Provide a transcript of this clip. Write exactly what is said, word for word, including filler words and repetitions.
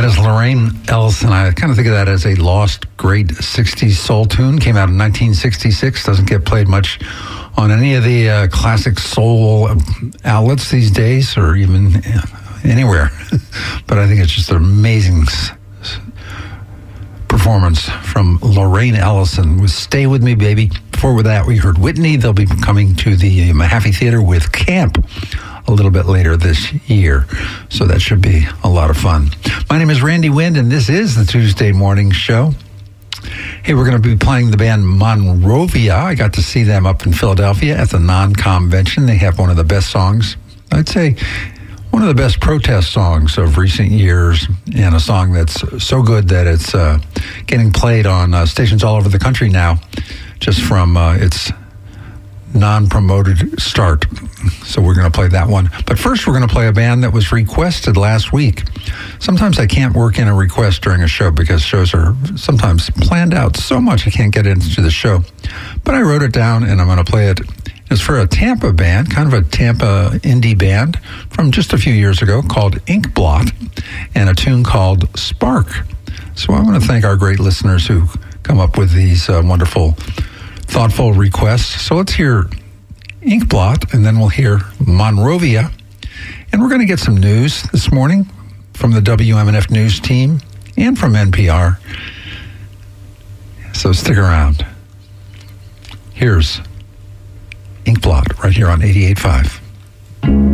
is Lorraine Ellison. I kind of think of that as a lost, great sixties soul tune. Came out in nineteen sixty-six. Doesn't get played much on any of the uh, classic soul outlets these days, or even anywhere. But I think it's just an amazing performance from Lorraine Ellison with Stay With Me, Baby. Before that, we heard Whitney. They'll be coming to the Mahaffey Theater with Camp a little bit later this year. So that should be a lot of fun. My name is Randy Wind, and this is the Tuesday Morning Show. Hey, we're going to be playing the band Monrovia. I got to see them up in Philadelphia at the Non-Convention. They have one of the best songs, I'd say one of the best protest songs of recent years, and a song that's so good that it's uh, getting played on uh, stations all over the country now, just from uh, its non-promoted start. So we're going to play that one. But first, we're going to play a band that was requested last week. Sometimes I can't work in a request during a show because shows are sometimes planned out so much I can't get into the show. But I wrote it down, and I'm going to play it. It's for a Tampa band, kind of a Tampa indie band from just a few years ago called Inkblot, and a tune called Spark. So I want to thank our great listeners who come up with these uh, wonderful, thoughtful requests. So let's hear Inkblot, and then we'll hear Monrovia. And we're going to get some news this morning from the W M N F News team and from N P R. So stick around. Here's Inkblot right here on eighty-eight point five.